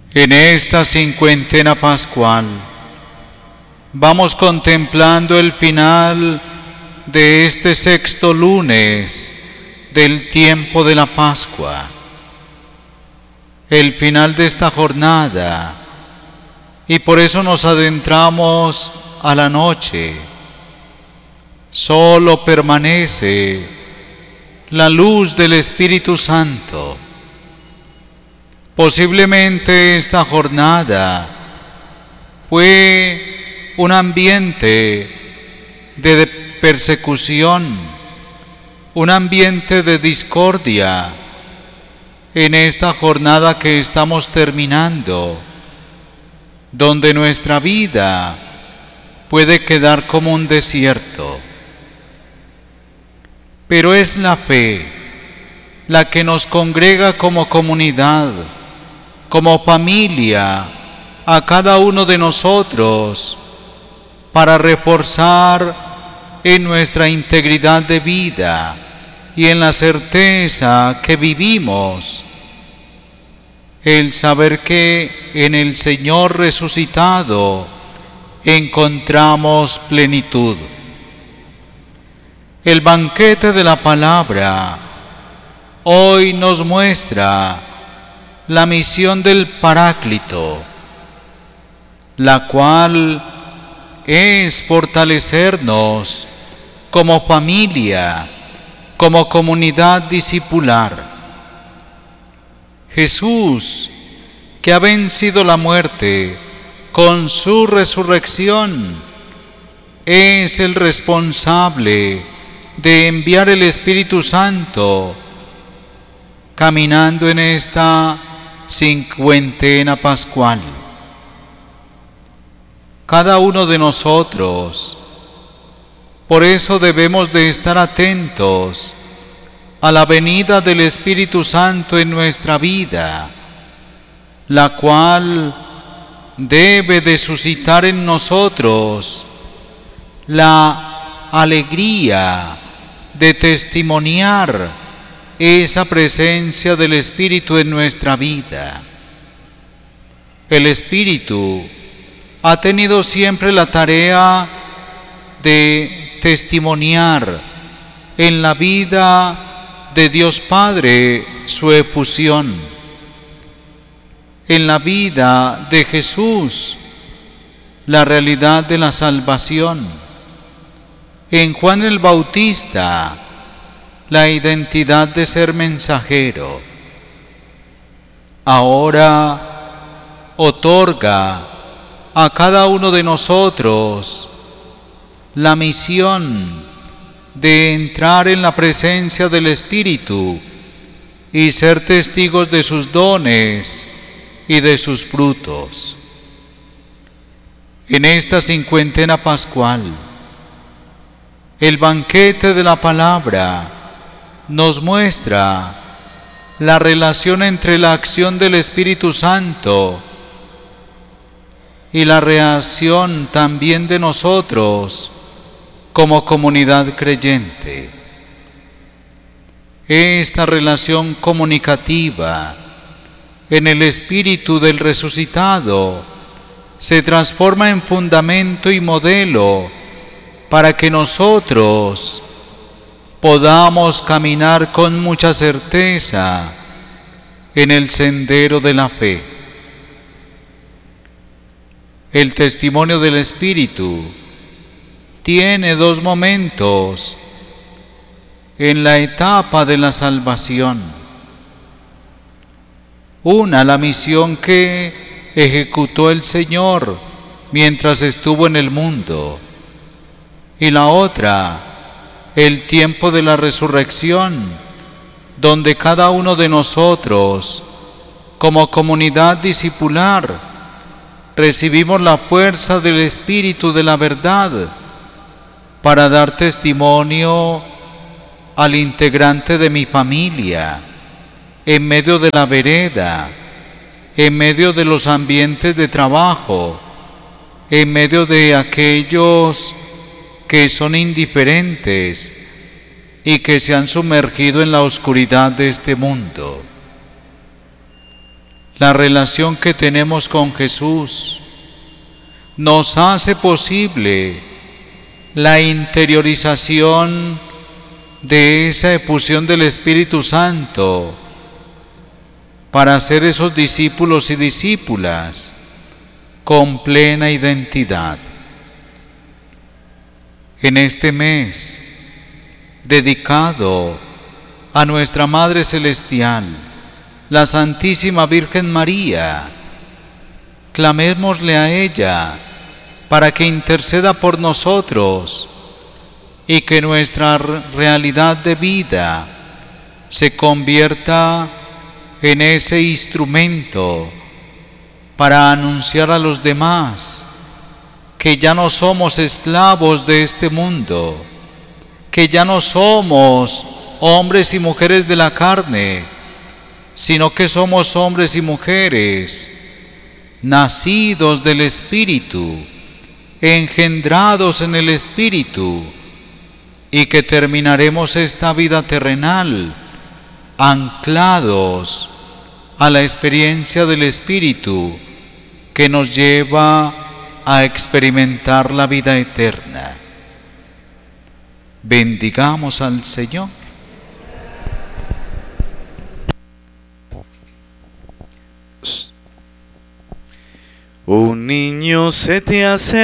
En esta cincuentena pascual vamos contemplando el final de este sexto lunes del tiempo de la Pascua, el final de esta jornada, y por eso nos adentramos a la noche. Solo permanece la luz del Espíritu Santo. Posiblemente esta jornada fue un ambiente de persecución, un ambiente de discordia en esta jornada que estamos terminando, donde nuestra vida puede quedar como un desierto. Pero es la fe la que nos congrega como comunidad, como familia, a cada uno de nosotros, para reforzar en nuestra integridad de vida y en la certeza que vivimos, el saber que en el Señor resucitado encontramos plenitud. El banquete de la palabra hoy nos muestra la misión del Paráclito, la cual es fortalecernos como familia, como comunidad discipular. Jesús, que ha vencido la muerte con su resurrección, es el responsable de enviar el Espíritu Santo, caminando en esta cincuentena pascual. Cada uno de nosotros, por eso debemos de estar atentos a la venida del Espíritu Santo en nuestra vida, la cual debe de suscitar en nosotros la alegría de testimoniar esa presencia del Espíritu en nuestra vida. El Espíritu ha tenido siempre la tarea de testimoniar en la vida de Dios Padre su efusión, en la vida de Jesús la realidad de la salvación, en Juan el Bautista la identidad de ser mensajero. Ahora otorga a cada uno de nosotros la misión de entrar en la presencia del Espíritu y ser testigos de sus dones y de sus frutos. En esta cincuentena pascual, el banquete de la palabra nos muestra la relación entre la acción del Espíritu Santo y la reacción también de nosotros como comunidad creyente. Esta relación comunicativa en el Espíritu del resucitado se transforma en fundamento y modelo para que nosotros podamos caminar con mucha certeza en el sendero de la fe. El testimonio del Espíritu tiene dos momentos en la etapa de la salvación. Una, la misión que ejecutó el Señor mientras estuvo en el mundo, y la otra, el tiempo de la resurrección, donde cada uno de nosotros, como comunidad discipular, recibimos la fuerza del Espíritu de la verdad para dar testimonio al integrante de mi familia, en medio de la vereda, en medio de los ambientes de trabajo, en medio de aquellos que son indiferentes y que se han sumergido en la oscuridad de este mundo. la relación que tenemos con Jesús nos hace posible la interiorización de esa efusión del Espíritu Santo para ser esos discípulos y discípulas con plena identidad. En este mes dedicado a nuestra Madre Celestial, la Santísima Virgen María, clamémosle a ella para que interceda por nosotros y que nuestra realidad de vida se convierta en ese instrumento para anunciar a los demás que ya no somos esclavos de este mundo, que ya no somos hombres y mujeres de la carne, sino que somos hombres y mujeres nacidos del Espíritu, engendrados en el Espíritu, y que terminaremos esta vida terrenal anclados a la experiencia del Espíritu que nos lleva a experimentar la vida eterna. Bendigamos al Señor. Un niño se te hace